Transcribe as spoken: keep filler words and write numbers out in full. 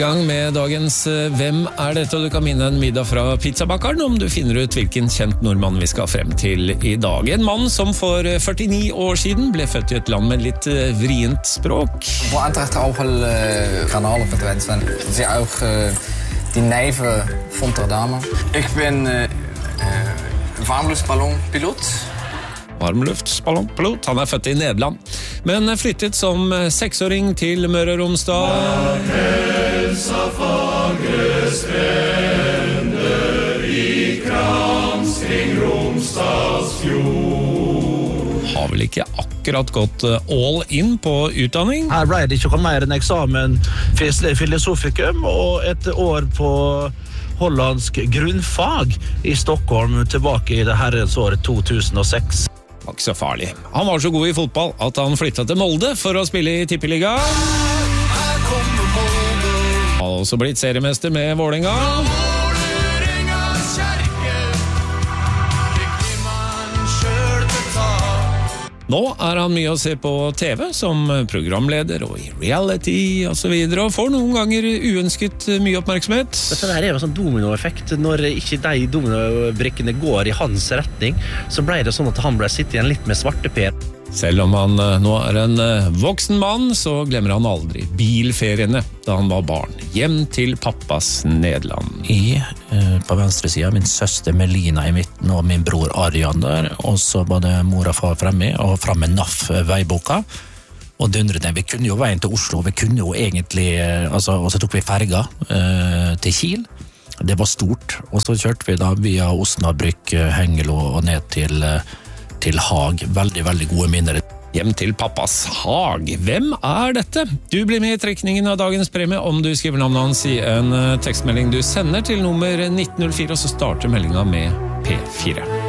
Gang med dagens Hvem er dette? Og du kan minne en middag fra pizzabakeren om du finner ut hvilken kjent nordmann vi skal frem til i dag. En mann som for førtini år siden ble født i et land med litt vrient språk. Voor Antwerpen auch al uh, kanalen verdwijnt zijn. Dat is ook uh, die neven von der Dame. Ik ben uh, uh, varmluftballonpilot. Varmluftsballonpilot. Han er født i Nederland, men flyttet som seksåring til Møre og Romsdal. Helsa fagre strender i krans kring Romsdals fjord. Har vel ikke akkurat gått all in på utdanning? Her ble det ikke mer enn eksamen filosofikum og et år på hollandsk grunnfag i Stockholm tilbake i det herrens året to tusen og seks. Det var ikke så farlig. Han var så god i fotball at han flyttet til Molde for å spille i Tippeliga. Han har også blitt seriemester med Vålinga. Nå er han mye å se på T V som programleder og i reality og så videre, og får noen ganger uønsket mye oppmerksomhet. Dette her er en sånn dominoeffekt. Når ikke de dominobrikkene går i hans retning, så ble det sånn at han ble sitte igjen litt med svarteper. Selv om han nå er en voksen mann, så glemmer han aldri bilferiene da han var barn. Hjem til pappas Nederland. I, på venstre siden, min søster Melina i midten og min bror Arjan der, og så var det mor og far fremme, og fremme N A F veiboka, og dundrede. Vi kunne jo veien til Oslo, vi kunne jo egentlig, altså, og så tok vi ferga eh, til Kiel. Det var stort, og så kjørte vi da via Osnabrück, Hengelo og ned til til Haag. Veldig, veldig gode minner. Hjem til pappas Haag. Hvem er dette? Du blir med i trekningen av dagens premie om du skriver navnet hans i en tekstmelding du sender til nummer nitten null fire, og så starter meldinga med P fire.